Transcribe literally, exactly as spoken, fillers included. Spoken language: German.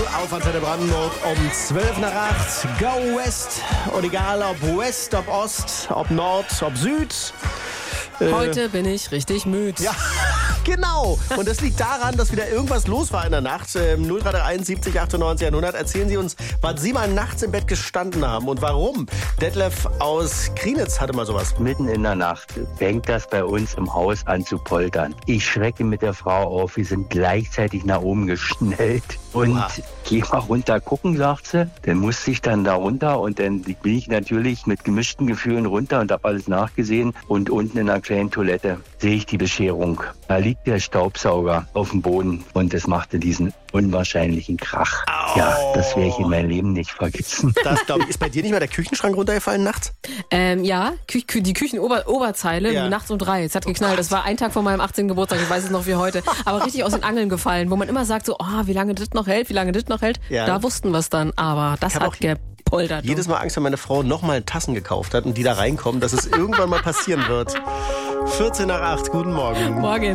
auf Antenne Brandenburg um zwölf nach acht. Go West. Und egal ob West, ob Ost, ob Nord, ob Süd. Äh, Heute bin ich richtig müde. Ja, genau. Und das liegt daran, dass wieder irgendwas los war in der Nacht. Ähm, null drei drei eins siebzig achtundneunzig hundert. Erzählen Sie uns, wann Sie mal nachts im Bett gestanden haben und warum. Detlef aus Krienitz hatte mal sowas. Mitten in der Nacht fängt das bei uns im Haus an zu poltern. Ich schrecke mit der Frau auf. Wir sind gleichzeitig nach oben geschnellt. Und Oha. Geh mal runter gucken, sagt sie. Dann musste ich dann da runter und dann bin ich natürlich mit gemischten Gefühlen runter und habe alles nachgesehen. Und unten in einer kleinen Toilette sehe ich die Bescherung. Da liegt der Staubsauger auf dem Boden und es machte diesen unwahrscheinlichen Krach. Au. Ja, das werde ich in meinem Leben nicht vergessen. Das, glaube ich, ist bei dir nicht mal der Küchenschrank runtergefallen nachts? Ähm, ja, Kü Kü die Küchenoberzeile Ja. nachts um drei. Es hat geknallt. Das war ein Tag vor meinem achtzehnten Geburtstag. Ich weiß es noch wie heute. Aber richtig aus den Angeln gefallen, wo man immer sagt so, oh, wie lange das noch hält, wie lange das noch hält. Ja. Da wussten wir es dann. Aber das Ich hab auch hat gepoltert. Jedes Mal Angst, wenn meine Frau nochmal Tassen gekauft hat und die da reinkommen, dass es irgendwann mal passieren wird. vierzehn nach acht, guten Morgen. Morgen.